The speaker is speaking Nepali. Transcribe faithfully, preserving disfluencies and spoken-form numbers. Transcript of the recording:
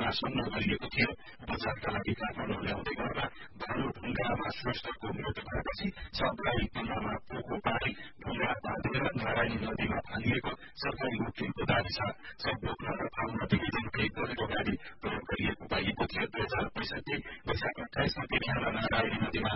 आसन्न गरिएको थियो। उपचारका लागि काठमाडौँ ल्याउँदै गर्दा बालु ढुङ्गामा श्रेष्ठको मृत्यु भएपछि शवलाई पन्नामा पोको पारी ढुङ्गा बाँधेर नारायणी नदीमा फालिएको सरकारी वकिलको दावी छ। शव बोक्न र फाल्न डिभिजनकै पहिलो गाडी प्रयोग गरिएको पाइएको थियो। दुई हजार पैसठी वैशाख अठाइस गते बिहान नारायणी नदीमा